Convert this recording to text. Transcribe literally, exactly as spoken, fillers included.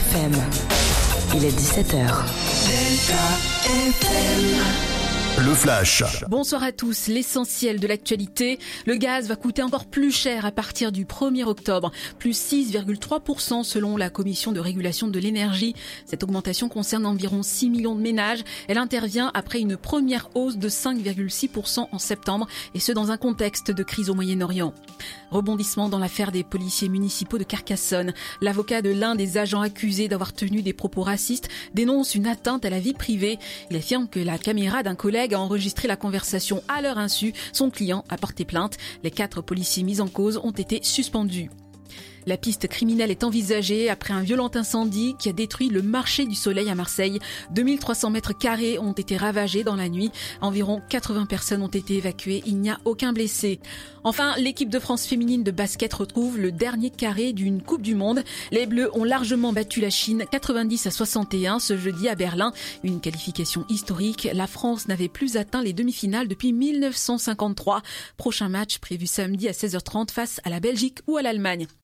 F M. Il est dix-sept heures. Delta F M. Le Flash. Bonsoir à tous. L'essentiel de l'actualité. Le gaz va coûter encore plus cher à partir du premier octobre. Plus six virgule trois pour cent selon la Commission de régulation de l'énergie. Cette augmentation concerne environ six millions de ménages. Elle intervient après une première hausse de cinq virgule six pour cent en septembre. Et ce dans un contexte de crise au Moyen-Orient. Rebondissement dans l'affaire des policiers municipaux de Carcassonne. L'avocat de l'un des agents accusés d'avoir tenu des propos racistes dénonce une atteinte à la vie privée. Il affirme que la caméra d'un collègue a enregistré la conversation à leur insu. Son client a porté plainte. Les quatre policiers mis en cause ont été suspendus. La piste criminelle est envisagée après un violent incendie qui a détruit le marché du Soleil à Marseille. deux mille trois cents mètres carrés ont été ravagés dans la nuit. Environ quatre-vingts personnes ont été évacuées. Il n'y a aucun blessé. Enfin, l'équipe de France féminine de basket retrouve le dernier carré d'une Coupe du Monde. Les Bleus ont largement battu la Chine quatre-vingt-dix à soixante et un ce jeudi à Berlin. Une qualification historique. La France n'avait plus atteint les demi-finales depuis mille neuf cent cinquante-trois. Prochain match prévu samedi à seize heures trente face à la Belgique ou à l'Allemagne.